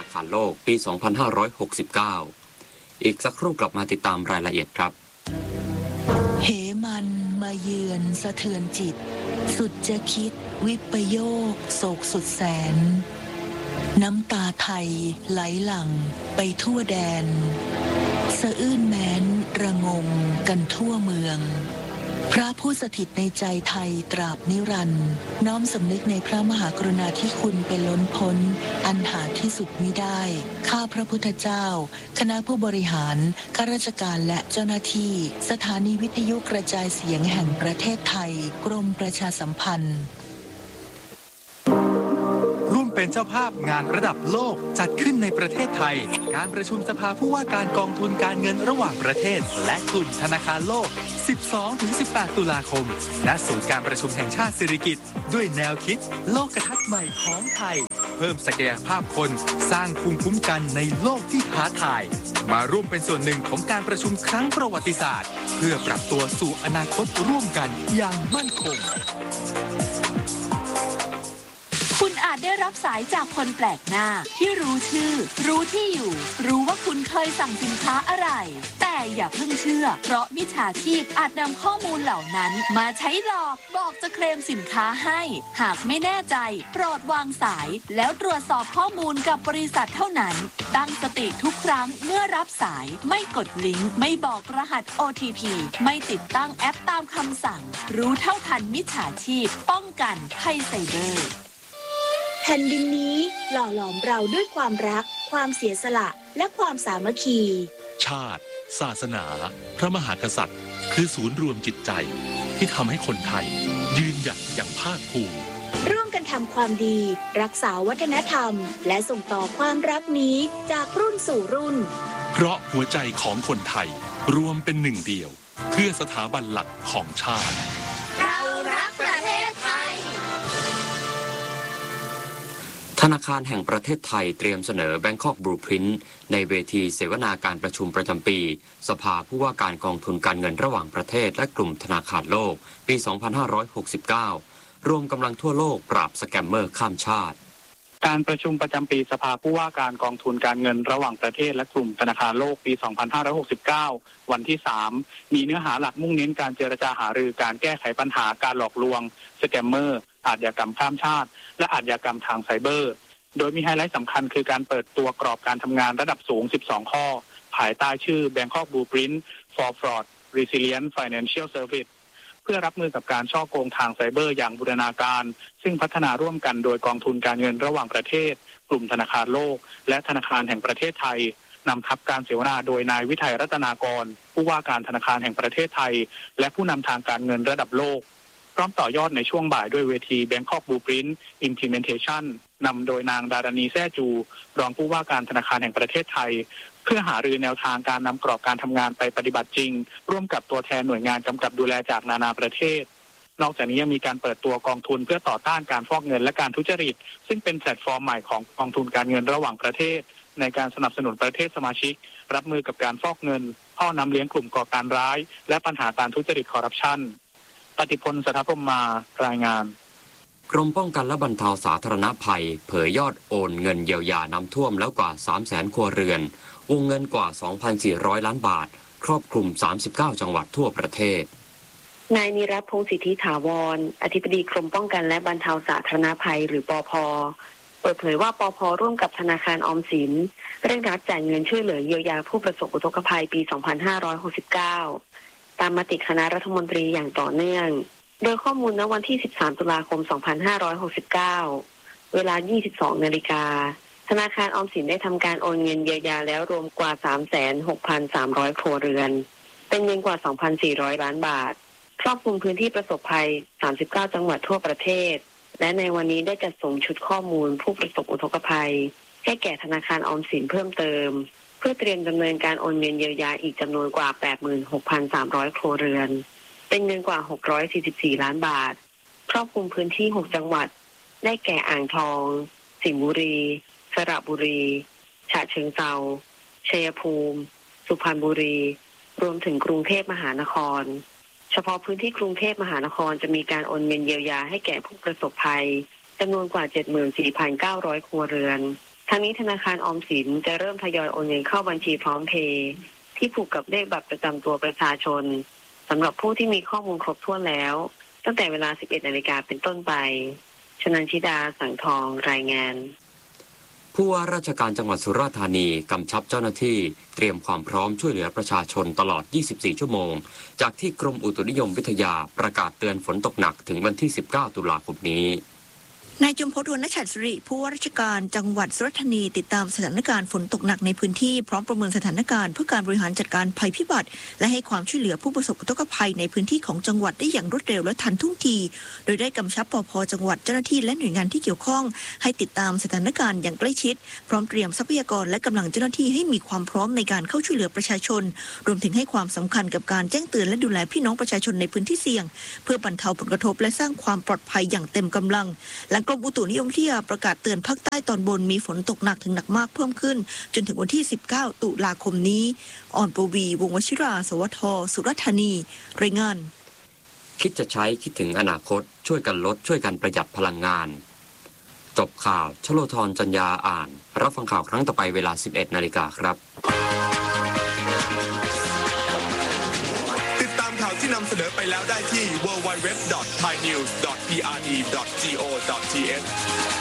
คารโลกปี 2569 อีกสักครู่กลับมาติดตามรายละเอียดครับเหมันมาเยือนสะเทือนจิตสุดจะคิดวิปโยคโศกสุดแสนน้ำตาไทยไหลหลั่งไปทั่วแดนสะอื้นแม้นระงมกันทั่วเมืองพระผู้สถิตในใจไทยตราบนิรันดร์น้อมสำนึกในพระมหากรุณาธิคุณเป็นล้นพ้นอันหาที่สุดมิได้ข้าพระพุทธเจ้าคณะผู้บริหารข้าราชการและเจ้าหน้าที่สถานีวิทยุกระจายเสียงแห่งประเทศไทยกรมประชาสัมพันธ์ร่วมเป็นเจ้าภาพงานระดับโลกจัดขึ้นในประเทศไทยการประชุมสภาผู้ว่าการกองทุนการเงินระหว่างประเทศและกลุ่มธนาคารโลก 12-18 ตุลาคมณศูนย์การประชุมแห่งชาติสิริกิติ์ด้วยแนวคิดโลกทัศน์ใหม่ของไทยเพิ่มศักยภาพคนสร้างภูมิคุ้มกันในโลกที่ท้าทายมาร่วมเป็นส่วนหนึ่งของการประชุมครั้งประวัติศาสตร์เพื่อปรับตัวสู่อนาคตร่วมกันอย่างมั่นคงคุณอาจได้รับสายจากคนแปลกหน้าที่รู้ชื่อรู้ที่อยู่รู้ว่าคุณเคยสั่งสินค้าอะไรแต่อย่าเพิ่งเชื่อเพราะมิจฉาชีพอาจนำข้อมูลเหล่านั้นมาใช้หลอกบอกจะเคลมสินค้าให้หากไม่แน่ใจโปรดวางสายแล้วตรวจสอบข้อมูลกับบริษัทเท่านั้นตั้งสติทุกครั้งเมื่อรับสายไม่กดลิงก์ไม่บอกรหัส OTP ไม่ติดตั้งแอปตามคำสั่งรู้เท่าทันมิจฉาชีพป้องกันภัยไซเบอร์แผ่นดินนี้หล่อหลอมเราด้วยความรักความเสียสละและความสามัคคีชาติศาสนาพระมหากษัตริย์คือศูนย์รวมจิตใจที่ทำให้คนไทยยืนหยัดอย่างภาคภูมิร่วมกันทำความดีรักษาวัฒนธรรมและส่งต่อความรักนี้จากรุ่นสู่รุ่นเพราะหัวใจของคนไทยรวมเป็นหนึ่งเดียวเพื่อสถาบันหลักของชาติเรารักประเทศไทยธนาคารแห่งประเทศไทยเตรียมเสนอ Bangkok Blueprint ในเวทีเสวนาการประชุมประจำปีสภาผู้ว่าการกองทุนการเงินระหว่างประเทศและกลุ่มธนาคารโลกปี 2569 รวมกำลังทั่วโลกปราบสแกมเมอร์ข้ามชาติการประชุมประจำปีสภาผู้ว่าการกองทุนการเงินระหว่างประเทศและกลุ่มธนาคารโลกปี 2569 วันที่ 3 มีเนื้อหาหลักมุ่งเน้นการเจรจาหารือการแก้ไขปัญหาการหลอกลวงสแกมเมอร์อาชญากรรมข้ามชาติและอาชญากรรมทางไซเบอร์โดยมีไฮไลท์สำคัญคือการเปิดตัวกรอบการทำงานระดับสูง 12 ข้อภายใต้ชื่อ Bangkok Blueprint for Fraud Resilient Financial Service เพื่อรับมือกับการฉ้อโกงทางไซเบอร์อย่างบูรณาการซึ่งพัฒนาร่วมกันโดยกองทุนการเงินระหว่างประเทศกลุ่มธนาคารโลกและธนาคารแห่งประเทศไทยนำทัพการเสวนาโดยนายวิทัยรัตนากรผู้ว่าการธนาคารแห่งประเทศไทยและผู้นำทางการเงินระดับโลกพร้อมต่อยอดในช่วงบ่ายด้วยเวที Bangkok Blueprint Implementation นำโดยนางดารณีแซ่จูรองผู้ว่าการธนาคารแห่งประเทศไทยเพื่อหารือแนวทางการนำกรอบการทำงานไปปฏิบัติจริงร่วมกับตัวแทนหน่วยงานกำกับดูแลจากนานาประเทศนอกจากนี้ยังมีการเปิดตัวกองทุนเพื่อต่อต้านการฟอกเงินและการทุจริตซึ่งเป็นแพลตฟอร์มใหม่ของกองทุนการเงินระหว่างประเทศในการสนับสนุนประเทศสมาชิกรับมือกับการฟอกเงินพ่อนำเลี้ยงกลุ่มก่อการร้ายและปัญหาการทุจริตคอร์รัปชันปฏิพล สัทธพรหมมารายงานกรมป้องกันและบรรเทาสาธารณภัยเผยยอดโอนเงินเยียวยาน้ำท่วมแล้วกว่า 300,000 ครัวเรือนวงเงินกว่า 2,400 ล้านบาทครอบคลุม 39 จังหวัดทั่วประเทศนายนิรัตน์ พงษ์สิทธิถาวรอธิบดีกรมป้องกันและบรรเทาสาธารณภัยหรือปภ.เปิดเผยว่าปภ.ร่วมกับธนาคารออมสินเร่งรัดจ่ายเงินช่วยเหลือเยียวยาผู้ประสบอุทกภัยปี 2569 ตามมติคณะรัฐมนตรีอย่างต่อเนื่องโดยข้อมูลณวันที่ 13 ตุลาคม 2569 เวลา 22 นาฬิกาธนาคารออมสินได้ทำการโอนเงินเยียวยาแล้วรวมกว่า 36,300 ครัวเรือนเป็นเงินกว่า 2,400 ล้านบาทครอบคลุมพื้นที่ประสบภัย 39 จังหวัดทั่วประเทศและในวันนี้ได้จัดส่งชุดข้อมูลผู้ประสบอุทกภัยให้แก่ธนาคารออมสินเพิ่มเติมเพื่อเตรียมดำเนินการโอนเงินเยียวยาอีกจำนวนกว่า 86,300 ครัวเรือนเป็นเงินกว่า 644 ล้านบาทครอบคลุมพื้นที่ 6 จังหวัดได้แก่อ่างทองสิงห์บุรีสระบุรีฉะเชิงเทราชัยภูมิสุพรรณบุรีรวมถึงกรุงเทพมหานครเฉพาะพื้นที่กรุงเทพมหานครจะมีการโอนเงินเยียวยาให้แก่ผู้ประสบภัยจำนวนกว่า 74,900 ครัวเรือนทั้งนี้ธนาคารออมสินจะเริ่มทยอยโอนเงินเข้าบัญชีพร้อมเพย์ที่ผูกกับเลขบัตรประจำตัวประชาชนสำหรับผู้ที่มีข้อมูลครบถ้วนแล้วตั้งแต่เวลา 11 นาฬิกาเป็นต้นไปชนันชิดาสังทองรายงานผู้ว่าราชการจังหวัดสุราษฎร์ธานีกำชับเจ้าหน้าที่เตรียมความพร้อมช่วยเหลือประชาชนตลอด 24 ชั่วโมงจากที่กรมอุตุนิยมวิทยาประกาศเตือนฝนตกหนักถึงวันที่ 19 ตุลาคมนี้นายจุมพล วรรณฉัตรสิริผู้ว่าราชการจังหวัดสุราษฎร์ธานีติดตามสถานการณ์ฝนตกหนักในพื้นที่พร้อมประเมินสถานการณ์เพื่อการบริหารจัดการภัยพิบัติและให้ความช่วยเหลือผู้ประสบอุทกภัยในพื้นที่ของจังหวัดได้อย่างรวดเร็วและทันท่วงทีโดยได้กำชับปภ.จังหวัดเจ้าหน้าที่และหน่วยงานที่เกี่ยวข้องให้ติดตามสถานการณ์อย่างใกล้ชิดพร้อมเตรียมทรัพยากรและกำลังเจ้าหน้าที่ให้มีความพร้อมในการเข้าช่วยเหลือประชาชนรวมถึงให้ความสำคัญกับการแจ้งเตือนและดูแลพี่น้องประชาชนในพื้นที่เสี่ยงเพื่อบรรเทาผลกระทบและสร้างความปลอดภัยอย่างเต็มกำลังหลังกรมอุตุนิยมวิทยาประกาศเตือนภาคใต้ตอนบนมีฝนตกหนักถึงหนักมากเพิ่มขึ้นจนถึงวันที่ 19 ตุลาคมนี้อ่อนปวีวงศ์วชิรา สวท สุราษฎร์ธานีรายงานคิดจะใช้คิดถึงอนาคตช่วยกันลดช่วยกันประหยัดพลังงานจบข่าวชโลธรจัญญาอ่านรับฟังข่าวครั้งต่อไปเวลา 11 นาฬิกาครับติดตามข่าวที่นำเสนอไปแล้วได้ที่ www.thainews.pre.go.th